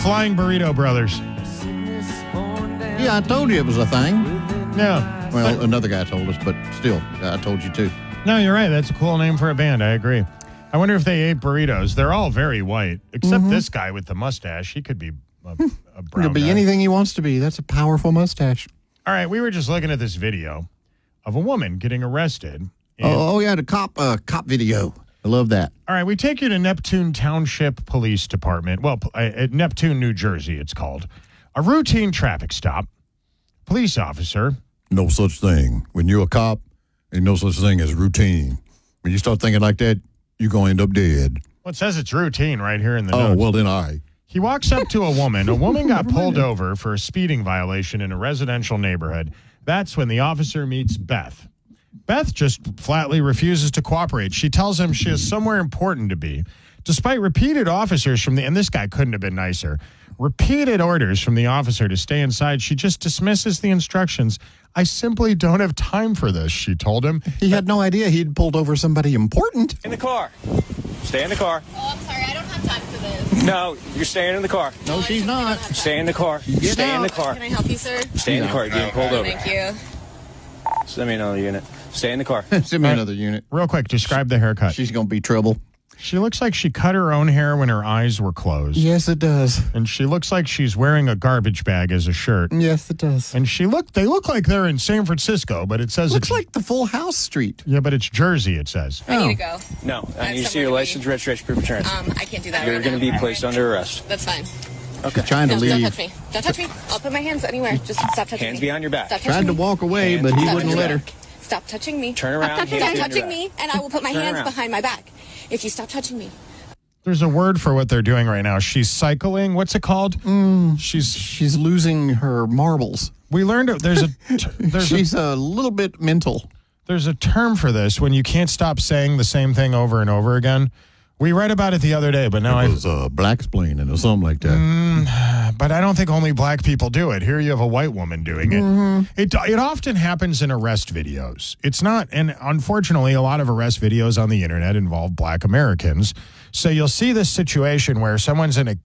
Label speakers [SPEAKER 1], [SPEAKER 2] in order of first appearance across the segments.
[SPEAKER 1] Flying Burrito Brothers.
[SPEAKER 2] Yeah, I told you it was a thing.
[SPEAKER 1] Yeah.
[SPEAKER 2] Well, another guy told us, but still, I told you too.
[SPEAKER 1] No, you're right. That's a cool name for a band. I agree. I wonder if they ate burritos. They're all very white, except this guy with the mustache. He could be a brown
[SPEAKER 2] Could be
[SPEAKER 1] guy.
[SPEAKER 2] anything he wants to be. That's a powerful mustache.
[SPEAKER 1] All right, we were just looking at this video of a woman getting arrested.
[SPEAKER 2] Oh, yeah, the cop video. I love that.
[SPEAKER 1] All right, we take you to Neptune Township Police Department. Well, at Neptune, New Jersey, it's called. A routine traffic stop. Police officer.
[SPEAKER 2] No such thing. When you're a cop, ain't no such thing as routine. When you start thinking like that, you're going to end up dead.
[SPEAKER 1] Well, it says it's routine right here in the
[SPEAKER 2] Oh,
[SPEAKER 1] notes.
[SPEAKER 2] well, then I.
[SPEAKER 1] He walks up to a woman. A woman got pulled over for a speeding violation in a residential neighborhood. That's when the officer meets Beth. Beth just flatly refuses to cooperate. She tells him she has somewhere important to be. Despite repeated officers from and this guy couldn't have been nicer, repeated orders from the officer to stay inside, she just dismisses the instructions. I simply don't have time for this, she told him.
[SPEAKER 2] He had no idea he'd pulled over somebody important.
[SPEAKER 3] In the car. Stay in the car.
[SPEAKER 4] Oh, I'm sorry. I don't have time for this.
[SPEAKER 3] No, you're staying in the car.
[SPEAKER 2] No, she's not.
[SPEAKER 3] Stay in the car. Stay in the car.
[SPEAKER 4] Can I help you, sir?
[SPEAKER 3] Stay in the car. You're getting pulled over.
[SPEAKER 4] Thank you.
[SPEAKER 3] Send me another unit. Stay in the car.
[SPEAKER 2] Send me another unit.
[SPEAKER 1] Real quick, describe the haircut.
[SPEAKER 2] She's going to be trouble.
[SPEAKER 1] She looks like she cut her own hair when her eyes were closed.
[SPEAKER 2] Yes, it does.
[SPEAKER 1] And she looks like she's wearing a garbage bag as a shirt.
[SPEAKER 2] Yes, it does.
[SPEAKER 1] And they look like they're in San Francisco, but it says
[SPEAKER 2] Looks
[SPEAKER 1] it's
[SPEAKER 2] like the Full House street.
[SPEAKER 1] Yeah, but it's Jersey, it says.
[SPEAKER 4] I need to go.
[SPEAKER 3] No, I
[SPEAKER 4] have
[SPEAKER 3] need to see
[SPEAKER 4] somewhere
[SPEAKER 3] your
[SPEAKER 4] to
[SPEAKER 3] license,
[SPEAKER 4] be.
[SPEAKER 3] registration, proof of insurance.
[SPEAKER 4] I can't do that
[SPEAKER 3] You're
[SPEAKER 4] right
[SPEAKER 3] going to
[SPEAKER 4] now.
[SPEAKER 3] be placed under arrest.
[SPEAKER 4] That's fine.
[SPEAKER 2] Okay. Trying to
[SPEAKER 4] No,
[SPEAKER 2] leave.
[SPEAKER 4] don't touch me. Don't touch me. I'll put my hands anywhere. Just stop touching me.
[SPEAKER 3] Hands behind your back.
[SPEAKER 4] Stop touching
[SPEAKER 2] Tried to
[SPEAKER 4] me.
[SPEAKER 2] walk away,
[SPEAKER 3] Hands
[SPEAKER 2] but he
[SPEAKER 3] behind
[SPEAKER 2] wouldn't
[SPEAKER 3] your
[SPEAKER 2] let her.
[SPEAKER 3] back.
[SPEAKER 4] Stop touching me.
[SPEAKER 3] Turn around.
[SPEAKER 4] Stop
[SPEAKER 3] hands behind your
[SPEAKER 4] touching
[SPEAKER 3] back.
[SPEAKER 4] me, and I will put my
[SPEAKER 3] Turn
[SPEAKER 4] hands
[SPEAKER 3] around.
[SPEAKER 4] behind my back. If you stop touching me.
[SPEAKER 1] There's a word for what they're doing right now. She's cycling. What's it called?
[SPEAKER 2] She's losing her marbles.
[SPEAKER 1] We learned there's
[SPEAKER 2] She's a little bit mental.
[SPEAKER 1] a term for this when you can't stop saying the same thing over and over again. We read about it the other day, but now
[SPEAKER 2] It was black-splaining or something like that.
[SPEAKER 1] But I don't think only black people do it. Here you have a white woman doing it. It often happens in arrest videos. It's not, and unfortunately, a lot of arrest videos on the internet involve black Americans. So you'll see this situation where someone's in a,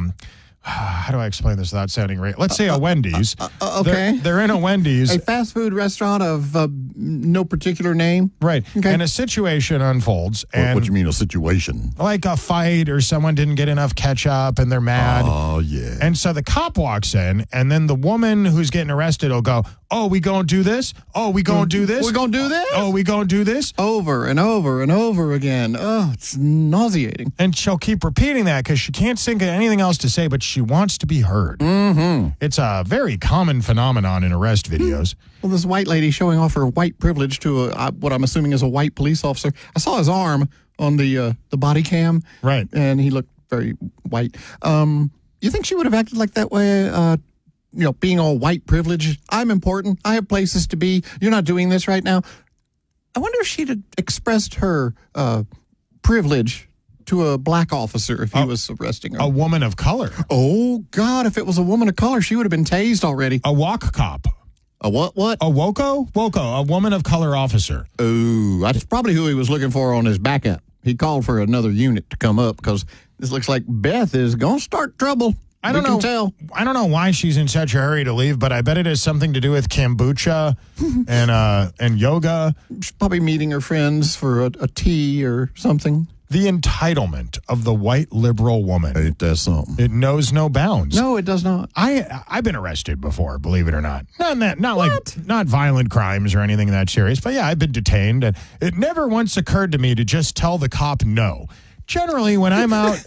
[SPEAKER 1] how do I explain this without sounding right? Let's say a Wendy's.
[SPEAKER 2] Okay.
[SPEAKER 1] They're in a Wendy's.
[SPEAKER 2] A fast food restaurant of no particular name.
[SPEAKER 1] Right.
[SPEAKER 2] Okay.
[SPEAKER 1] And a situation unfolds. And
[SPEAKER 2] What you mean, a situation?
[SPEAKER 1] like a fight or someone didn't get enough ketchup and they're mad.
[SPEAKER 2] Oh, yeah.
[SPEAKER 1] And so the cop walks in, and then the woman who's getting arrested will go, oh, we gonna do this? Oh, we gonna do this?
[SPEAKER 2] We're going to do this?
[SPEAKER 1] Oh, we gonna do this?
[SPEAKER 2] Over and over and over again. Oh, it's nauseating.
[SPEAKER 1] And she'll keep repeating that because she can't think of anything else to say, but she wants to be heard. Mm-hmm. It's a very common phenomenon in arrest videos.
[SPEAKER 2] Well, this white lady showing off her white privilege to what I'm assuming is a white police officer. I saw his arm on the body cam.
[SPEAKER 1] Right.
[SPEAKER 2] And he looked very white. You think she would have acted like that way, being all white privileged? I'm important. I have places to be. You're not doing this right now. I wonder if she'd have expressed her privilege to a black officer if he was arresting her.
[SPEAKER 1] A woman of color.
[SPEAKER 2] Oh, God, if it was a woman of color, she would have been tased already.
[SPEAKER 1] A walk cop.
[SPEAKER 2] A what?
[SPEAKER 1] A WOCO? WOCO, a woman of color officer.
[SPEAKER 2] Oh, that's probably who he was looking for on his backup. He called for another unit to come up because this looks like Beth is going to start trouble.
[SPEAKER 1] I don't know.
[SPEAKER 2] Can tell.
[SPEAKER 1] I don't know why she's in such a hurry to leave, but I bet it has something to do with kombucha and yoga.
[SPEAKER 2] She's probably meeting her friends for a tea or something.
[SPEAKER 1] The entitlement of the white liberal woman.
[SPEAKER 2] Ain't that something?
[SPEAKER 1] It knows no bounds.
[SPEAKER 2] No, it does not.
[SPEAKER 1] I've been arrested before, believe it or not. Not violent crimes or anything that serious, but yeah, I've been detained, and it never once occurred to me to just tell the cop no. Generally, when I'm out,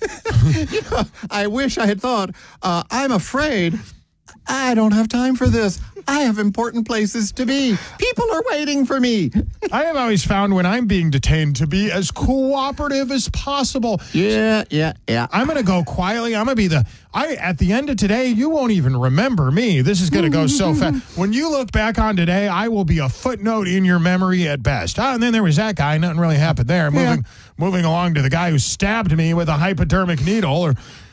[SPEAKER 2] I wish I had thought, I'm afraid I don't have time for this. I have important places to be. People are waiting for me.
[SPEAKER 1] I have always found when I'm being detained to be as cooperative as possible.
[SPEAKER 2] Yeah.
[SPEAKER 1] I'm going to go quietly. I'm going to be at the end of today, you won't even remember me. This is going to go so fast. When you look back on today, I will be a footnote in your memory at best. And then there was that guy. Nothing really happened there. Moving along to the guy who stabbed me with a hypodermic needle, or